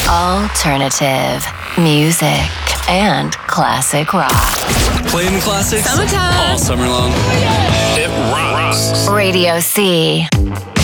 Alternative music and classic rock. Playing the classics Summertime. all summer long. It rocks. Radio C.